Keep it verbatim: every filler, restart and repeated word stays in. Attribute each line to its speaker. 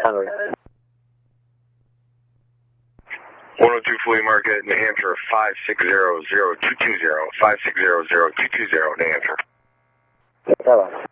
Speaker 1: Henry.
Speaker 2: one oh two Flea Market, New Hampshire, five six zero zero two two zero, five six zero zero two two zero, New Hampshire.
Speaker 1: Bye-bye.